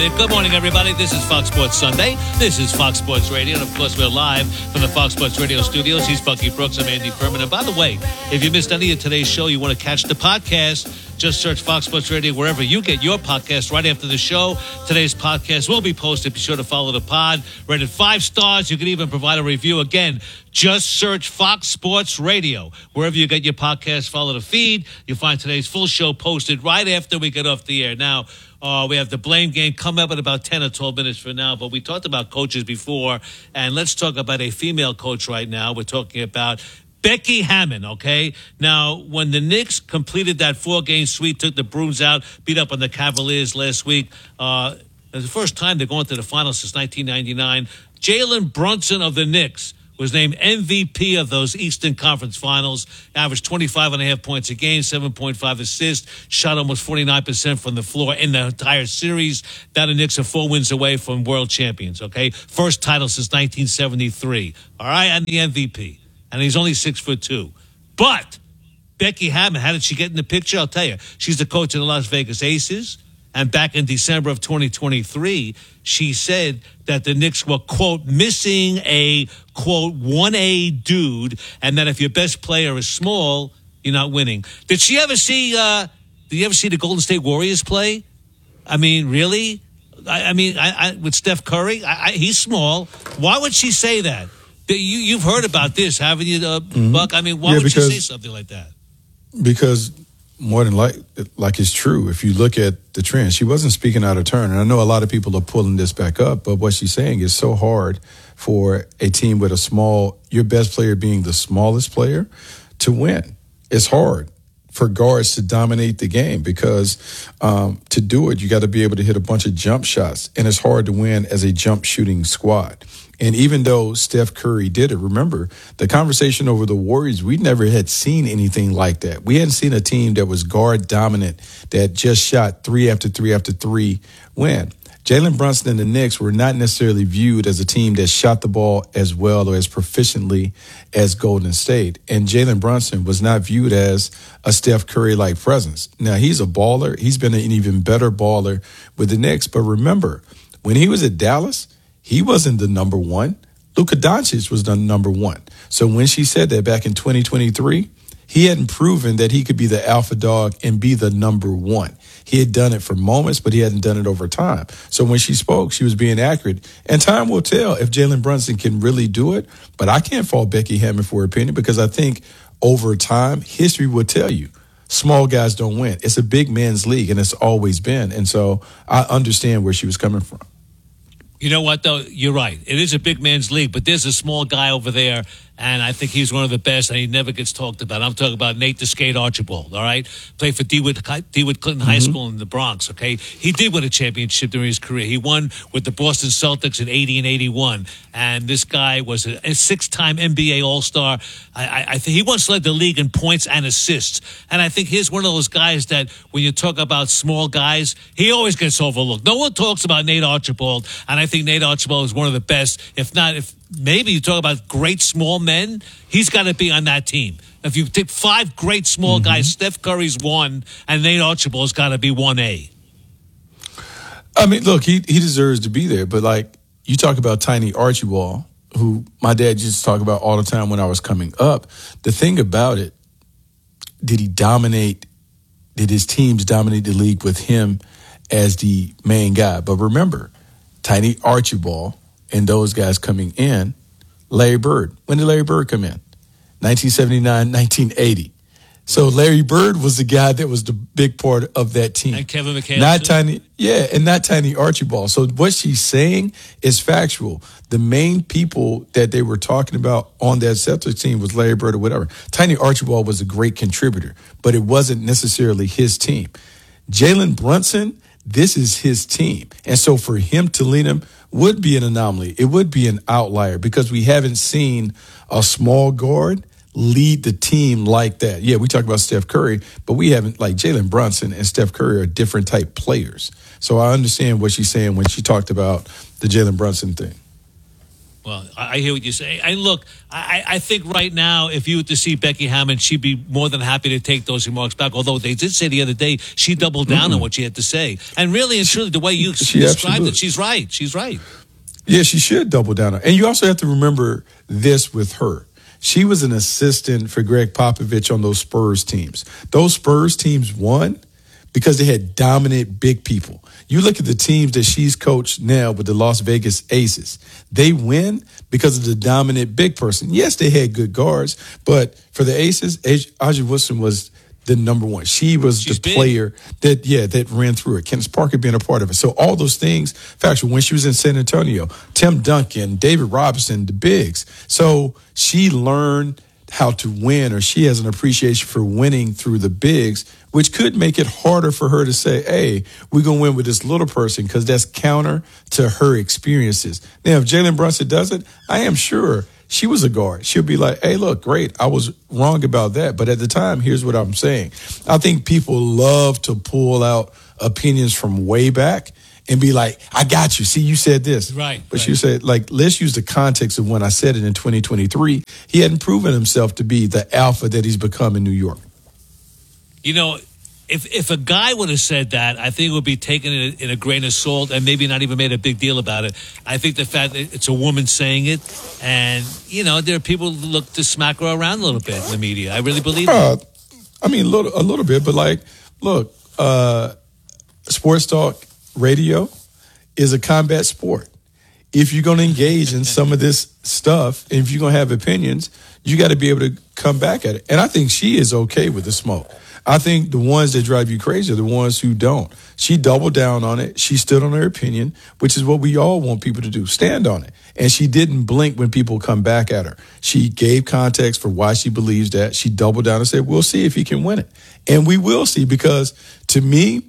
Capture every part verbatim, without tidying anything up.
Good morning, everybody. This is Fox Sports Sunday. This is Fox Sports Radio. And, of course, we're live from the Fox Sports Radio studios. He's Bucky Brooks. I'm Andy Furman. And, by the way, if you missed any of today's show, you want to catch the podcast, just search Fox Sports Radio wherever you get your podcast right after the show. Today's podcast will be posted. Be sure to follow the pod. Rated five stars. You can even provide a review. Again, just search Fox Sports Radio. Wherever you get your podcast, follow the feed. You'll find today's full show posted right after we get off the air. Now, Uh, we have the blame game coming up in about ten or twelve minutes from now. But we talked about coaches before, and let's talk about a female coach right now. We're talking about Becky Hammon, okay? Now, when the Knicks completed that four-game sweep, took the Bruins out, beat up on the Cavaliers last week, uh, it was the first time they're going to the finals since nineteen ninety-nine. Jalen Brunson of the Knicks was named M V P of those Eastern Conference Finals, averaged twenty-five and a half points a game, seven point five assists, shot almost forty-nine percent from the floor in the entire series. Now the Knicks are four wins away from world champions, okay? First title since nineteen seventy-three, all right? And the M V P. And he's only six foot two. But Becky Hammon, how did she get in the picture? I'll tell you. She's the coach of the Las Vegas Aces. And back in December of twenty twenty-three, she said that the Knicks were, quote, missing a, quote, one A dude, and that if your best player is small, you're not winning. Did she ever see, uh, did you ever see the Golden State Warriors play? I mean, really? I, I mean, I, I, with Steph Curry, I, I, he's small. Why would she say that? You, you've heard about this, haven't you, uh, mm-hmm. Buck? I mean, why yeah, would because, she say something like that? Because more than like, like it's true. If you look at the trend, she wasn't speaking out of turn. And I know a lot of people are pulling this back up, but what she's saying is so hard for a team with a small, your best player being the smallest player, to win. It's hard for guards to dominate the game because um, to do it, you got to be able to hit a bunch of jump shots. And it's hard to win as a jump shooting squad. And even though Steph Curry did it, remember, the conversation over the Warriors, we never had seen anything like that. We hadn't seen a team that was guard dominant, that just shot three after three after three win. Jalen Brunson and the Knicks were not necessarily viewed as a team that shot the ball as well or as proficiently as Golden State. And Jalen Brunson was not viewed as a Steph Curry-like presence. Now, he's a baller. He's been an even better baller with the Knicks. But remember, when he was at Dallas, he wasn't the number one. Luka Doncic was the number one. So when she said that back in twenty twenty-three, he hadn't proven that he could be the alpha dog and be the number one. He had done it for moments, but he hadn't done it over time. So when she spoke, she was being accurate. And time will tell if Jalen Brunson can really do it. But I can't fault Becky Hammon for her opinion because I think over time, history will tell you small guys don't win. It's a big man's league, and it's always been. And so I understand where she was coming from. You know what, though? You're right. It is a big man's league, but there's a small guy over there, and I think he's one of the best, and he never gets talked about. I'm talking about Nate the Skate Archibald, all right? Played for DeWitt, DeWitt Clinton High mm-hmm. School in the Bronx, okay? He did win a championship during his career. He won with the Boston Celtics in eighty and eighty-one, and this guy was a, a six-time N B A All-Star. I, I, I think he once led the league in points and assists, and I think he's one of those guys that when you talk about small guys, he always gets overlooked. No one talks about Nate Archibald, and I think Nate Archibald is one of the best, if not, if maybe you talk about great small men, he's got to be on that team. If you take five great small mm-hmm. guys, Steph Curry's one, and Nate Archibald's got to be one A. I mean, look, he he deserves to be there, but like you talk about Tiny Archibald, who my dad used to talk about all the time when I was coming up. The thing about it, did he dominate? Did his teams dominate the league with him as the main guy? But remember, Tiny Archibald and those guys coming in, Larry Bird. When did Larry Bird come in? nineteen seventy-nine, nineteen eighty. So Larry Bird was the guy that was the big part of that team. And Kevin McHale. Not too. Tiny, yeah, and not Tiny Archibald. So what she's saying is factual. The main people that they were talking about on that Celtics team was Larry Bird or whatever. Tiny Archibald was a great contributor, but it wasn't necessarily his team. Jalen Brunson, this is his team. And so for him to lead him would be an anomaly. It would be an outlier because we haven't seen a small guard lead the team like that. Yeah, we talk about Steph Curry, but we haven't, like Jalen Brunson and Steph Curry are different type players. So I understand what she's saying when she talked about the Jalen Brunson thing. Well, I hear what you say. And look, I, I think right now, if you were to see Becky Hammon, she'd be more than happy to take those remarks back. Although they did say the other day she doubled down mm-hmm. on what she had to say. And really and truly, the way you she described absolutely. it, she's right. She's right. Yeah, she should double down on it. And you also have to remember this with her. She was an assistant for Greg Popovich on those Spurs teams. Those Spurs teams won because they had dominant big people. You look at the teams that she's coached now with the Las Vegas Aces. They win because of the dominant big person. Yes, they had good guards, but for the Aces, A'ja Wilson was the number one. She was she's the big. player that, yeah, that ran through it. Candace Parker being a part of it. So all those things, factual. When she was in San Antonio, Tim Duncan, David Robinson, the bigs. So she learned how to win, or she has an appreciation for winning through the bigs, which could make it harder for her to say, hey, we're going to win with this little person, because that's counter to her experiences. Now, if Jalen Brunson does it, I am sure she was a guard. She'll be like, hey, look, great. I was wrong about that. But at the time, here's what I'm saying. I think people love to pull out opinions from way back and be like, I got you. See, you said this. Right. But right. you said, like, let's use the context of when I said it in twenty twenty-three. He hadn't proven himself to be the alpha that he's become in New York. You know, if if a guy would have said that, I think it would be taken in a, in a grain of salt and maybe not even made a big deal about it. I think the fact that it's a woman saying it, and, you know, there are people who look to smack her around a little bit in the media. I really believe uh, that. I mean, a little, a little bit, but, like, look, uh, sports talk radio is a combat sport. If you're going to engage in some of this stuff, and if you're going to have opinions, you got to be able to come back at it. And I think she is okay with the smoke. I think the ones that drive you crazy are the ones who don't. She doubled down on it. She stood on her opinion, which is what we all want people to do, stand on it. And she didn't blink when people come back at her. She gave context for why she believes that. She doubled down and said, we'll see if he can win it. And we will see, because to me,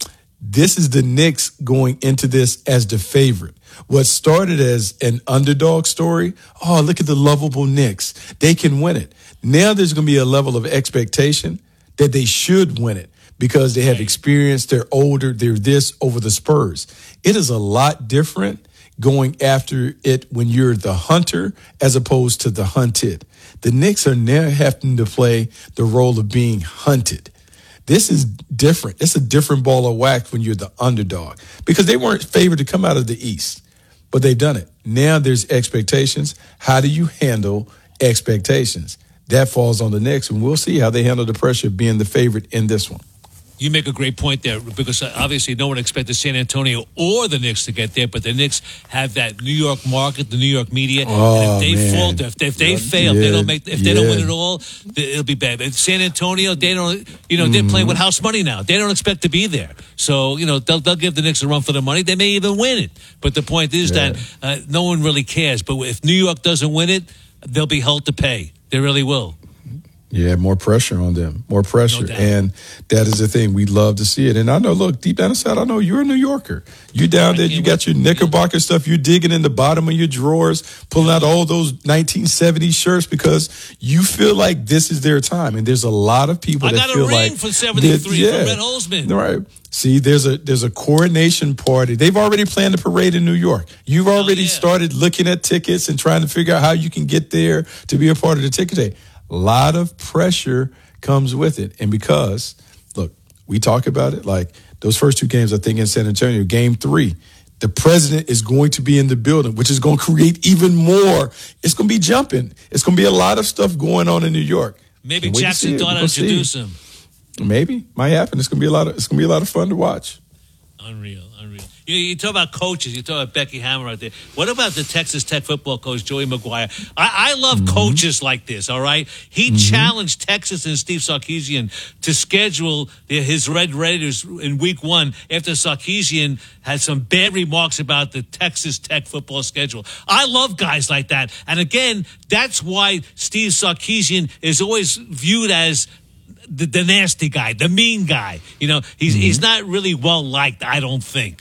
this is the Knicks going into this as the favorite. What started as an underdog story, oh, look at the lovable Knicks. They can win it. Now there's going to be a level of expectation that they should win it because they have experience, they're older, they're this over the Spurs. It is a lot different going after it when you're the hunter as opposed to the hunted. The Knicks are now having to play the role of being hunted. This is different. It's a different ball of wax when you're the underdog, because they weren't favored to come out of the East, but they've done it. Now there's expectations. How do you handle expectations? That falls on the Knicks, and we'll see how they handle the pressure of being the favorite in this one. You make a great point there, because obviously no one expected San Antonio or the Knicks to get there, but the Knicks have that New York market, the New York media. Oh, and if they man. falter, if they, if they fail, yeah, if they don't make, if yeah. they don't win it all, it'll be bad. But San Antonio, they don't, you know, they're mm-hmm. playing with house money now. They don't expect to be there, so you know they'll they'll give the Knicks a run for the money. They may even win it, but the point is yeah. that uh, no one really cares. But if New York doesn't win it, they'll be held to pay. They really will. Yeah, more pressure on them, more pressure. No and that is the thing. We love to see it. And I know, look, deep down inside, I know you're a New Yorker. You down there, you got your Knickerbocker stuff. You're digging in the bottom of your drawers, pulling out all those nineteen seventies shirts because you feel like this is their time. And there's a lot of people I that feel like. I got a ring for seventy-three yeah, from Red Holzman. Right. See, there's a there's a coronation party. They've already planned the parade in New York. You've already oh, yeah. started looking at tickets and trying to figure out how you can get there to be a part of the ticket day. A lot of pressure comes with it. And because, look, we talk about it, like those first two games, I think in San Antonio, game three, the president is going to be in the building, which is going to create even more. It's going to be jumping. It's going to be a lot of stuff going on in New York. Maybe Jackson thought I'd introduce him. Maybe. Might happen. It's going to be a lot of, it's going to be a lot of fun to watch. Unreal, unreal. You, you talk about coaches. You talk about Becky Hammon right there. What about the Texas Tech football coach, Joey McGuire? I, I love mm-hmm. coaches like this, all right? He mm-hmm. challenged Texas and Steve Sarkisian to schedule the, his Red Raiders in week one after Sarkisian had some bad remarks about the Texas Tech football schedule. I love guys like that. And again, that's why Steve Sarkisian is always viewed as The, the nasty guy, the mean guy. You know, he's mm-hmm. he's not really well liked, I don't think.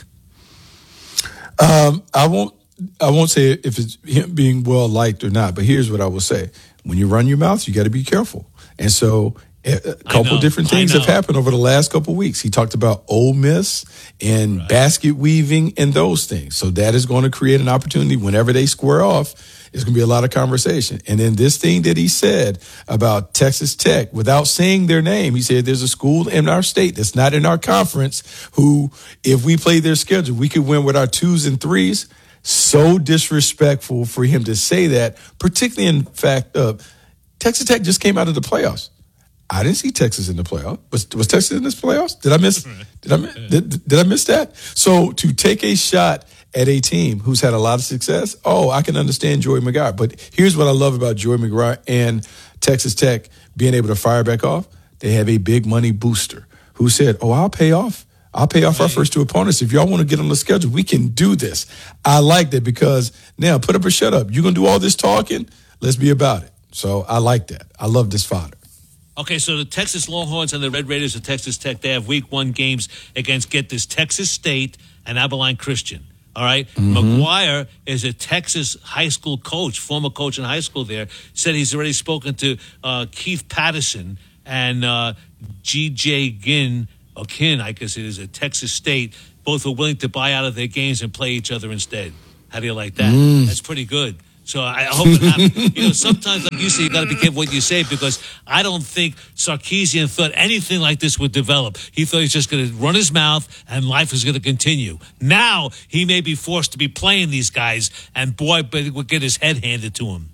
Um, I won't I won't say if it's him being well liked or not, but here's what I will say. When you run your mouth, you got to be careful. And so A couple different things have happened over the last couple of weeks. He talked about Ole Miss and right. basket weaving and those things. So that is going to create an opportunity whenever they square off. There's going to be a lot of conversation. And then this thing that he said about Texas Tech, without saying their name, he said there's a school in our state that's not in our conference who, if we play their schedule, we could win with our twos and threes. So disrespectful for him to say that, particularly in fact of Texas Tech just came out of the playoffs. I didn't see Texas in the playoffs. Was was Texas in this playoffs? Did I miss? Did I did, did I miss that? So to take a shot at a team who's had a lot of success, oh, I can understand Joey McGuire. But here's what I love about Joey McGuire and Texas Tech being able to fire back off. They have a big money booster who said, "Oh, I'll pay off. I'll pay off our first two opponents. If y'all want to get on the schedule, we can do this." I like that because now put up or shut up. You're gonna do all this talking. Let's be about it. So I like that. I love this fodder. Okay, so the Texas Longhorns and the Red Raiders of Texas Tech, they have week one games against, get this, Texas State and Abilene Christian. All right? Mm-hmm. McGuire is a Texas high school coach, former coach in high school there, said he's already spoken to uh, Keith Patterson and uh, G J Ginn, or Kin, I guess it is, at Texas State. Both are willing to buy out of their games and play each other instead. How do you like that? Mm. That's pretty good. So I hope it happens. You know, sometimes, like you say, you got to be careful what you say because I don't think Sarkisian thought anything like this would develop. He thought he's just going to run his mouth and life is going to continue. Now he may be forced to be playing these guys, and boy, but he will get his head handed to him.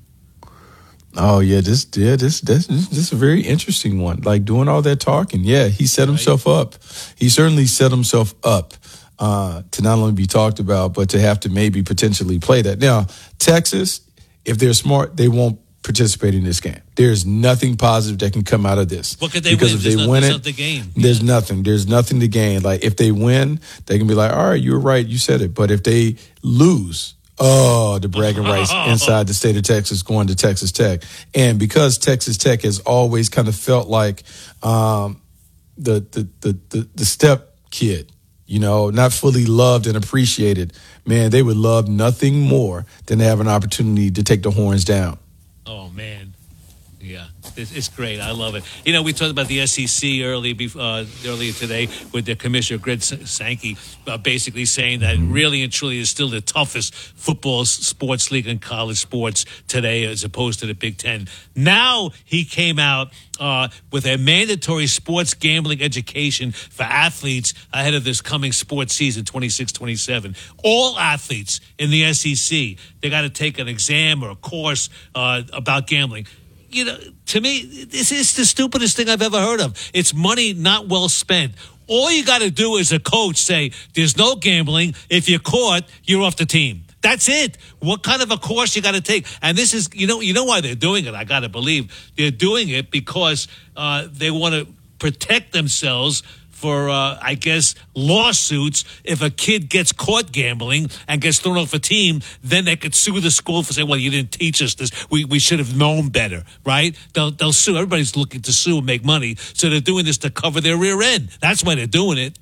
Oh yeah, this yeah this this this is a very interesting one. Like doing all that talking, yeah, he set himself right. up. He certainly set himself up. Uh, to not only be talked about, but to have to maybe potentially play that. Now, Texas, if they're smart, they won't participate in this game. There's nothing positive that can come out of this. What could they because win? If there's they no, win it, gain. There's yeah. nothing. There's nothing to gain. Like if they win, they can be like, all right, you were right, you said it. But if they lose, oh, the bragging rights inside the state of Texas going to Texas Tech. And because Texas Tech has always kind of felt like um, the, the, the, the, the step kid, you know, not fully loved and appreciated, man, they would love nothing more than to have an opportunity to take the horns down. Oh, man. Yeah, it's great. I love it. You know, we talked about the S E C early, uh, earlier today with the Commissioner Greg Sankey uh, basically saying that mm-hmm. really and truly is still the toughest football sports league in college sports today as opposed to the Big Ten. Now he came out uh, with a mandatory sports gambling education for athletes ahead of this coming sports season twenty-six twenty-seven. All athletes in the S E C, they got to take an exam or a course uh, about gambling. You know, to me, this is the stupidest thing I've ever heard of. It's money not well spent. All you got to do as a coach say, there's no gambling. If you're caught, you're off the team. That's it. What kind of a course you got to take? And this is, you know, you know why they're doing it, I got to believe. They're doing it because uh, they want to protect themselves for, uh, I guess, lawsuits. If a kid gets caught gambling and gets thrown off a team, then they could sue the school for saying, well, you didn't teach us this. We we should have known better, right? They'll, they'll sue. Everybody's looking to sue and make money. So they're doing this to cover their rear end. That's why they're doing it.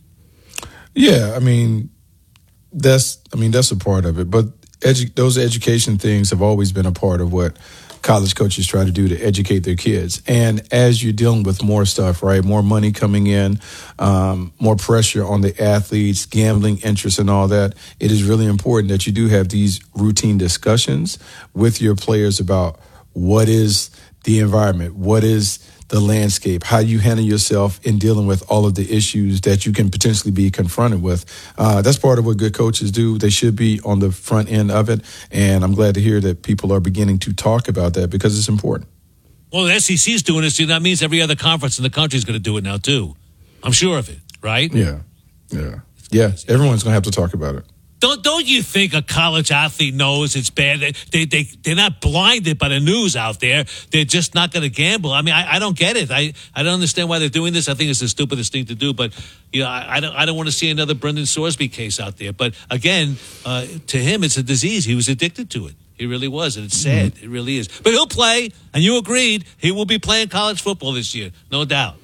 Yeah, I mean, that's I mean that's a part of it. But edu- those education things have always been a part of what college coaches try to do to educate their kids. And as you're dealing with more stuff, right, more money coming in, um, more pressure on the athletes, gambling interests and all that, it is really important that you do have these routine discussions with your players about what is the environment, what is the landscape, how you handle yourself in dealing with all of the issues that you can potentially be confronted with. Uh, that's part of what good coaches do. They should be on the front end of it. And I'm glad to hear that people are beginning to talk about that because it's important. Well, the S E C is doing this. That means every other conference in the country is going to do it now, too. I'm sure of it, right? Yeah. Yeah. Yeah. Everyone's going to have to talk about it. Don't don't you think a college athlete knows it's bad? They, they, they, they're not blinded by the news out there. They're just not going to gamble. I mean, I, I don't get it. I, I don't understand why they're doing this. I think it's the stupidest thing to do. But, you know, I, I don't I don't want to see another Brendan Sorsby case out there. But, again, uh, to him, it's a disease. He was addicted to it. He really was. And it's sad. Mm-hmm. It really is. But he'll play. And you agreed. He will be playing college football this year. No doubt.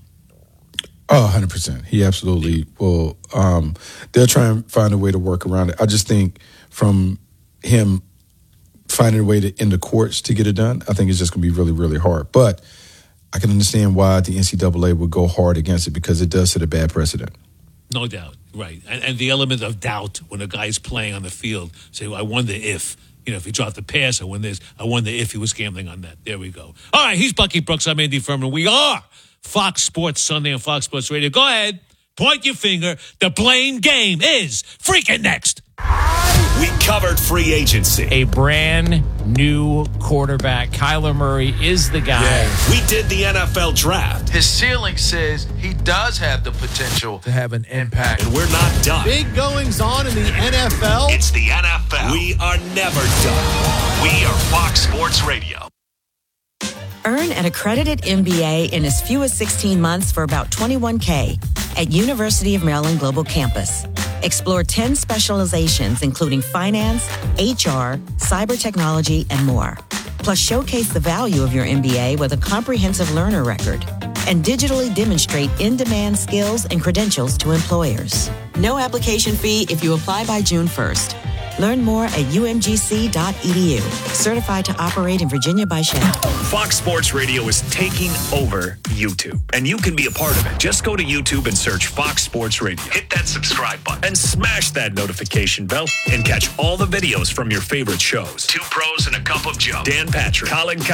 Oh, one hundred percent. He absolutely will. Um, they'll try and find a way to work around it. I just think from him finding a way to in the courts to get it done, I think it's just going to be really, really hard. But I can understand why the N C double A would go hard against it because it does set a bad precedent. No doubt, right. And, and the element of doubt when a guy's playing on the field, say, well, I wonder if, you know, if he dropped the pass, I wonder, this, I wonder if he was gambling on that. There we go. All right, he's Bucky Brooks. I'm Andy Furman. We are Fox Sports Sunday on Fox Sports Radio. Go ahead, point your finger. The blame game is freaking next. We covered free agency. A brand new quarterback. Kyler Murray is the guy. Yeah. We did the N F L draft. His ceiling says he does have the potential to have an impact. And we're not done. Big goings on in the N F L. It's the N F L. We are never done. We are Fox Sports Radio. Earn an accredited M B A in as few as sixteen months for about twenty-one K at University of Maryland Global Campus. Explore ten specializations, including finance, H R, cyber technology, and more. Plus, showcase the value of your M B A with a comprehensive learner record and digitally demonstrate in-demand skills and credentials to employers. No application fee if you apply by June first. Learn more at U M G C dot E D U. Certified to operate in Virginia by Shell. Fox Sports Radio is taking over YouTube, and you can be a part of it. Just go to YouTube and search Fox Sports Radio. Hit that subscribe button and smash that notification bell and catch all the videos from your favorite shows. Two Pros and a Cup of Joe. Dan Patrick, Colin